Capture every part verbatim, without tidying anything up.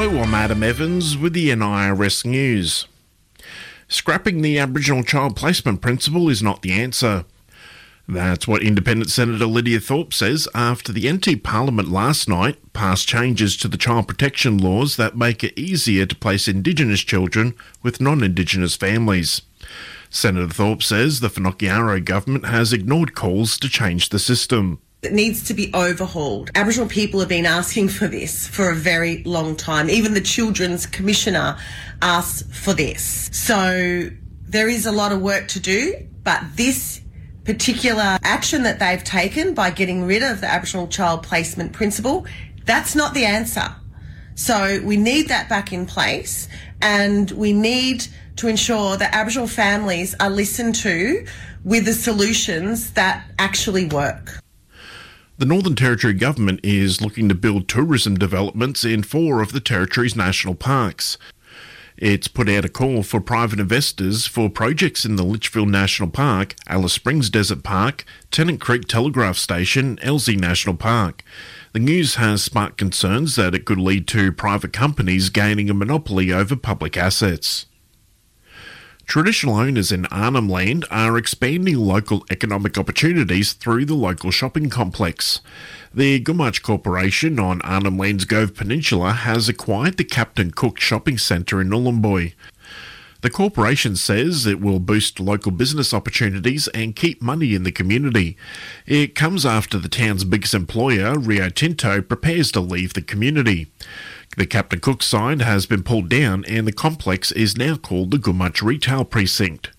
Hello, I'm Adam Evans with the N I R S News. Scrapping the Aboriginal child placement principle is not the answer. That's what Independent Senator Lydia Thorpe says after the N T Parliament last night passed changes to the child protection laws that make it easier to place Indigenous children with non-Indigenous families. Senator Thorpe says the Whanokiraro government has ignored calls to change the system. It needs to be overhauled. Aboriginal people have been asking for this for a very long time. Even the Children's Commissioner asked for this. So there is a lot of work to do, but this particular action that they've taken by getting rid of the Aboriginal child placement principle, that's not the answer. So we need that back in place, and we need to ensure that Aboriginal families are listened to with the solutions that actually work. The Northern Territory Government is looking to build tourism developments in four of the Territory's national parks. It's put out a call for private investors for projects in the Litchfield National Park, Alice Springs Desert Park, Tennant Creek Telegraph Station, Elsey National Park. The news has sparked concerns that it could lead to private companies gaining a monopoly over public assets. Traditional owners in Arnhem Land are expanding local economic opportunities through the local shopping complex. The Gumatj Corporation on Arnhem Land's Gove Peninsula has acquired the Captain Cook Shopping Centre in Nhulunbuy. The corporation says it will boost local business opportunities and keep money in the community. It comes after the town's biggest employer, Rio Tinto, prepares to leave the community. The Captain Cook sign has been pulled down and the complex is now called the Gumatj Retail Precinct.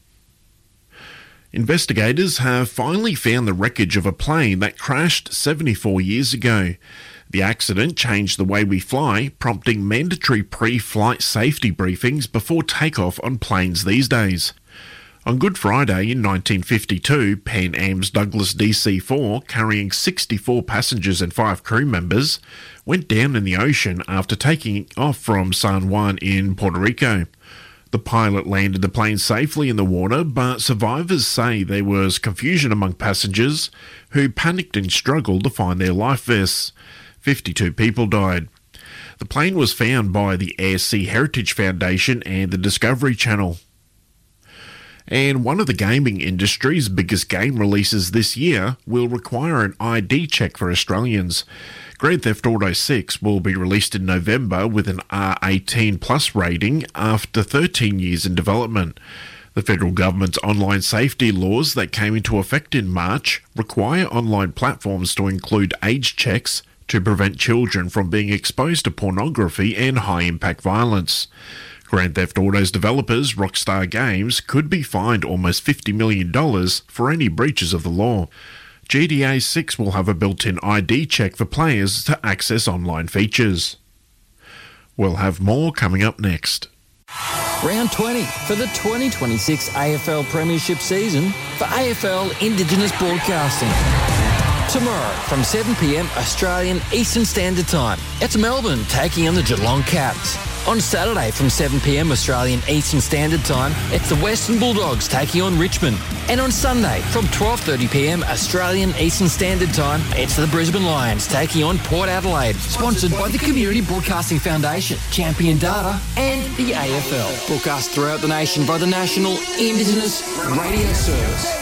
Investigators have finally found the wreckage of a plane that crashed seventy-four years ago. The accident changed the way we fly, prompting mandatory pre-flight safety briefings before takeoff on planes these days. On Good Friday in nineteen fifty-two, Pan Am's Douglas D C four, carrying sixty-four passengers and five crew members, went down in the ocean after taking off from San Juan in Puerto Rico. The pilot landed the plane safely in the water, but survivors say there was confusion among passengers who panicked and struggled to find their life vests. fifty-two people died. The plane was found by the Air Sea Heritage Foundation and the Discovery Channel. And one of the gaming industry's biggest game releases this year will require an I D check for Australians. Grand Theft Auto six will be released in November with an R eighteen plus rating after thirteen years in development. The federal government's online safety laws that came into effect in March require online platforms to include age checks to prevent children from being exposed to pornography and high-impact violence. Grand Theft Auto's developers, Rockstar Games, could be fined almost fifty million dollars for any breaches of the law. G T A six will have a built-in I D check for players to access online features. We'll have more coming up next. Round twenty for the twenty twenty-six A F L Premiership season for A F L Indigenous Broadcasting. Tomorrow from seven p m Australian Eastern Standard Time, it's Melbourne taking on the Geelong Cats. On Saturday from seven p m Australian Eastern Standard Time, it's the Western Bulldogs taking on Richmond. And on Sunday from twelve thirty p m Australian Eastern Standard Time, it's the Brisbane Lions taking on Port Adelaide. Sponsored by the Community Broadcasting Foundation, Champion Data and the A F L. Broadcast throughout the nation by the National Indigenous Radio Service.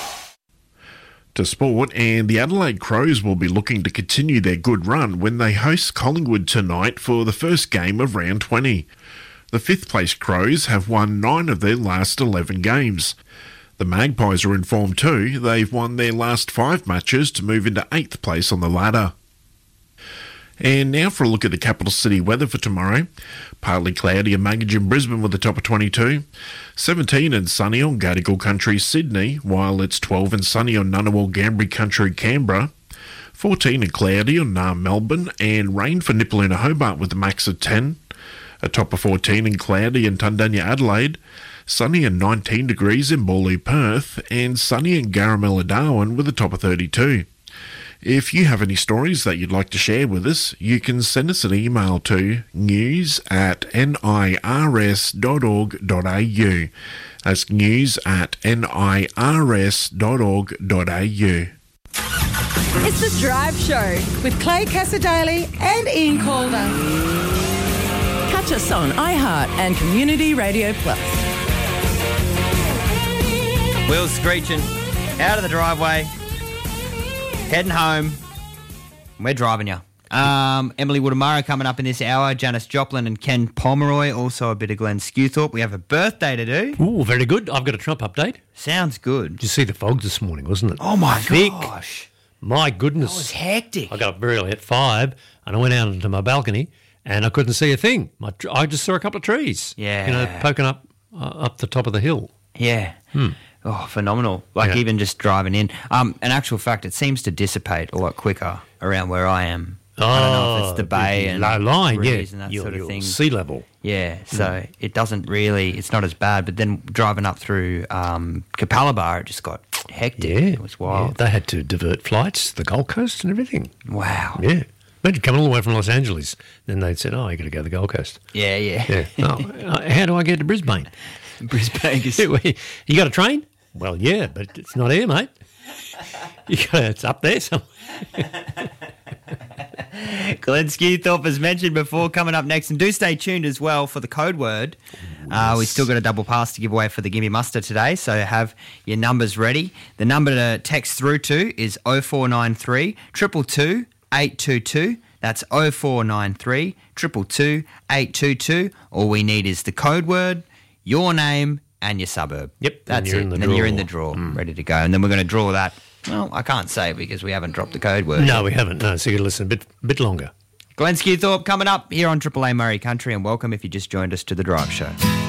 To sport, and the Adelaide Crows will be looking to continue their good run when they host Collingwood tonight for the first game of round twenty. The fifth place Crows have won nine of their last eleven games. The Magpies are in form too. They've won their last five matches to move into eighth place on the ladder. And now for a look at the capital city weather for tomorrow. Partly cloudy and Maggie in Brisbane with a top of twenty-two. seventeen and sunny on Gadigal Country, Sydney, while it's twelve and sunny on Ngunnawal Gambri Country, Canberra. fourteen and cloudy on Naarm, Melbourne, and rain for Nipaluna, Hobart with a max of ten. A top of fourteen and cloudy in Tundanya, Adelaide. Sunny and nineteen degrees in Bawley, Perth, and sunny in Garamella, Darwin with a top of thirty-two. If you have any stories that you'd like to share with us, you can send us an email to news at nirs dot org dot a u. That's news at nirs dot org dot a u. It's The Drive Show with Clay Cassadaly and Ian Calder. Catch us on iHeart and Community Radio Plus. Wheels screeching, out of the driveway, heading home. We're driving you. Um, Emily Woodamara coming up in this hour, Janice Joplin and Ken Pomeroy, also a bit of Glenn Skewthorpe. We have a birthday to do. Ooh, very good. I've got a Trump update. Sounds good. Did you see the fog this morning, wasn't it? Oh, my Thick. gosh. My goodness. That was hectic. I got up very early at five and I went out into my balcony and I couldn't see a thing. My tr- I just saw a couple of trees. Yeah. You know, poking up uh, up the top of the hill. Yeah. Hmm. Oh, phenomenal. Like Yeah. even just driving in. Um, in actual fact, it seems to dissipate a lot quicker around where I am. I don't know if it's the bay and low line, yeah, breeze and that your, sort of your thing. sea level. Yeah, so it doesn't really, it's not as bad. But then driving up through um, Capalaba, it just got hectic. Yeah, It was wild. Yeah, they had to divert flights to the Gold Coast and everything. Wow. Yeah, imagine coming all the way from Los Angeles. Then they said, "Oh, you got to go to the Gold Coast." Yeah, yeah. Yeah. Oh, uh, how do I get to Brisbane? Brisbane is... You got a train? Well, yeah, but it's not here, mate. You got it's up there somewhere. Glenn Skewthorpe, as mentioned before, coming up next. And do stay tuned as well for the code word. Uh, we've still got a double pass to give away for the Gimme Muster today, so have your numbers ready. The number to text through to is oh four nine three, two two two, eight two two. That's oh four nine three, two two two, eight two two. All we need is the code word, your name, and your suburb. Yep, That's and you're it. in the and then you're in draw. the draw, mm. ready to go. And then we're going to draw that. Well, I can't say because we haven't dropped the code word. No, we haven't. No, so you got to listen a bit, bit longer. Glenn Skewthorpe coming up here on Triple A Murray Country, and welcome if you just joined us to The Drive Show.